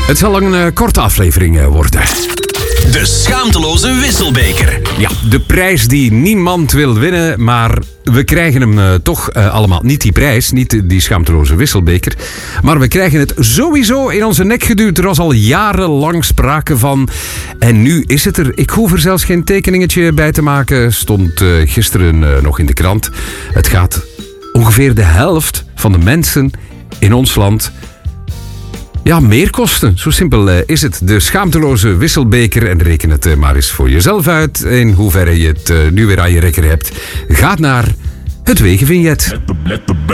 Het zal een korte aflevering worden. De schaamteloze wisselbeker. Ja, de prijs die niemand wil winnen, maar we krijgen hem toch allemaal. Niet die prijs, niet die schaamteloze wisselbeker, maar we krijgen het sowieso in onze nek geduwd. Er was al jarenlang sprake van. En nu is het er. Ik hoef er zelfs geen tekeningetje bij te maken. Stond gisteren nog in de krant. Het gaat ongeveer de helft van de mensen in ons land meer kosten. Zo simpel is het. De schaamteloze wisselbeker. En reken het maar eens voor jezelf uit. In hoeverre je het nu weer aan je rekker hebt. Gaat naar het wegenvignet.